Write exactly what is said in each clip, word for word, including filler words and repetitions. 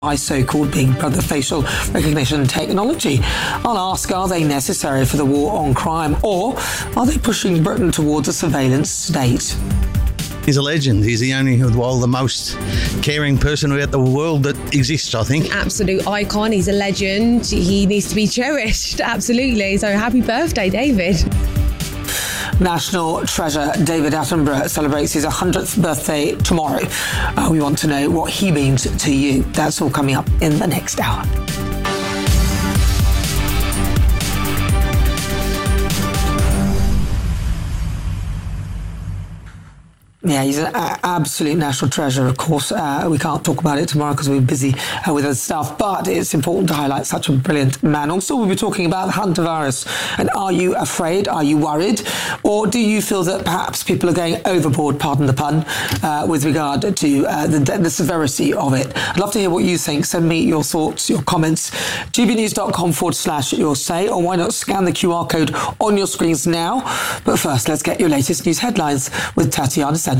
by so-called Big Brother facial recognition technology. I'll ask, are they necessary for the war on crime, or are they pushing Britain towards a surveillance state? He's a legend. He's the only, well, the most caring person about the world that exists, I think. Absolute icon. He's a legend. He needs to be cherished. Absolutely. So happy birthday, David. National treasure David Attenborough celebrates his one hundredth birthday tomorrow. Uh, we want to know what he means to you. That's all coming up in the next hour. Yeah, he's an a- absolute national treasure, of course. Uh, we can't talk about it tomorrow because we're busy uh, with other stuff, but it's important to highlight such a brilliant man. Also, we'll be talking about the hantavirus. And are you afraid? Are you worried? Or do you feel that perhaps people are going overboard, pardon the pun, uh, with regard to uh, the, the severity of it? I'd love to hear what you think. Send me your thoughts, your comments. gbnews.com forward slash your say, or why not scan the Q R code on your screens now? But first, let's get your latest news headlines with Tatiana Sanchez.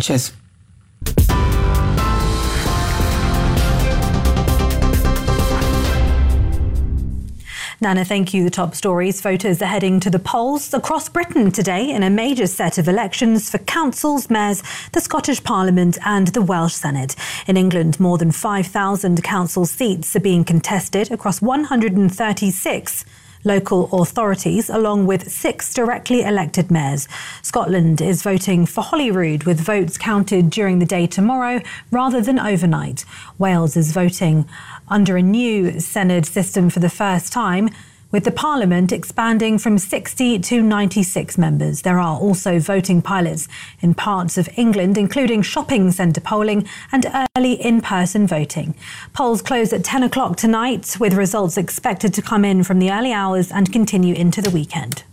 Nana, thank you. The top stories. Voters are heading to the polls across Britain today in a major set of elections for councils, mayors, the Scottish Parliament and the Welsh Senate. In England, more than five thousand council seats are being contested across one hundred thirty-six local authorities, along with six directly elected mayors. Scotland is voting for Holyrood, with votes counted during the day tomorrow rather than overnight. Wales is voting under a new Senedd system for the first time, with the Parliament expanding from sixty to ninety-six members. There are also voting pilots in parts of England, including shopping centre polling and early in-person voting. Polls close at ten o'clock tonight, with results expected to come in from the early hours and continue into the weekend.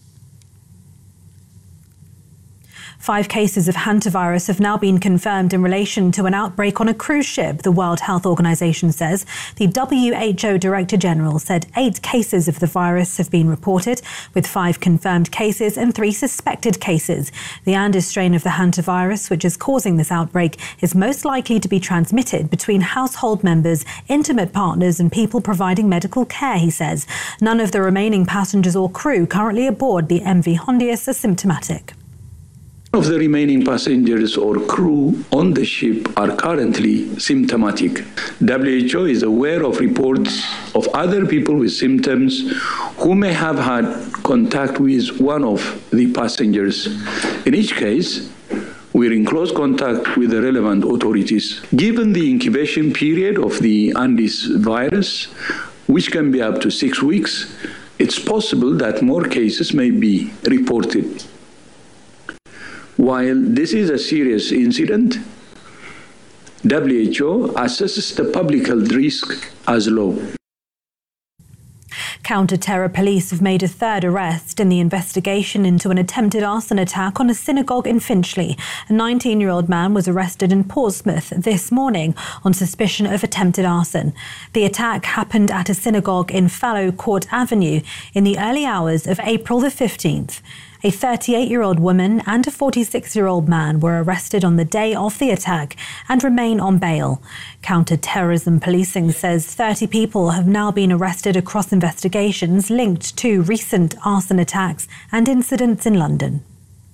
Five cases of hantavirus have now been confirmed in relation to an outbreak on a cruise ship, the World Health Organization says. The W H O Director General said eight cases of the virus have been reported, with five confirmed cases and three suspected cases. The Andes strain of the hantavirus, which is causing this outbreak, is most likely to be transmitted between household members, intimate partners and people providing medical care, he says. None of the remaining passengers or crew currently aboard the M V Hondius are symptomatic. Of the remaining passengers or crew on the ship are currently symptomatic. W H O is aware of reports of other people with symptoms who may have had contact with one of the passengers. In each case, we're in close contact with the relevant authorities. Given the incubation period of the Andes virus, which can be up to six weeks, it's possible that more cases may be reported. While this is a serious incident, W H O assesses the public health risk as low. Counter-terror police have made a third arrest in the investigation into an attempted arson attack on a synagogue in Finchley. A nineteen-year-old man was arrested in Portsmouth this morning on suspicion of attempted arson. The attack happened at a synagogue in Fallow Court Avenue in the early hours of April the fifteenth. A thirty-eight-year-old woman and a forty-six-year-old man were arrested on the day of the attack and remain on bail. Counter-terrorism policing says thirty people have now been arrested across investigations linked to recent arson attacks and incidents in London.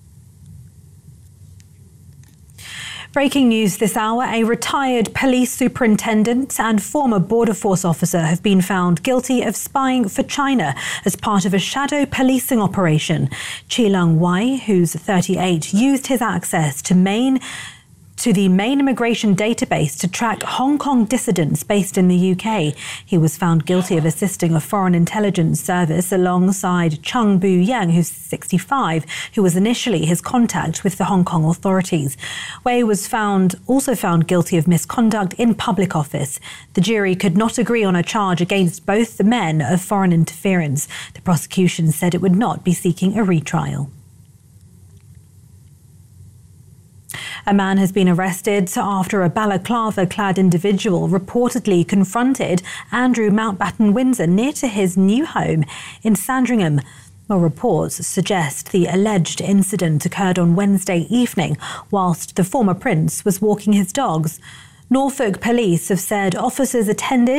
Breaking news this hour, a retired police superintendent and former border force officer have been found guilty of spying for China as part of a shadow policing operation. Chi Lung Wai, who's thirty-eight, used his access to main to the main immigration database to track Hong Kong dissidents based in the U K. He was found guilty of assisting a foreign intelligence service alongside Chung Bu-yang, who's sixty-five, who was initially his contact with the Hong Kong authorities. Wei was found also found guilty of misconduct in public office. The jury could not agree on a charge against both the men of foreign interference. The prosecution said it would not be seeking a retrial. A man has been arrested after a balaclava-clad individual reportedly confronted Andrew Mountbatten Windsor near to his new home in Sandringham. Well, reports suggest the alleged incident occurred on Wednesday evening whilst the former prince was walking his dogs. Norfolk police have said officers attended